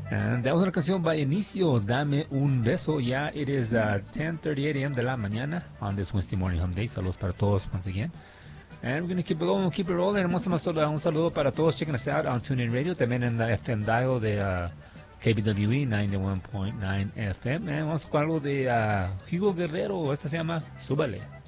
And that was una canción by Inicio, Dame un beso. Yeah, it is 10:38 a.m. de la mañana on this Wednesday morning home day. Saludos para todos once again. And we're going to keep it going, keep it rolling. Vamos a mandar un saludo para todos checking us out on TuneIn Radio, también en la FM dial de KBWE 91.9 FM. And vamos con algo de Hugo Guerrero. Esta se llama Súbale.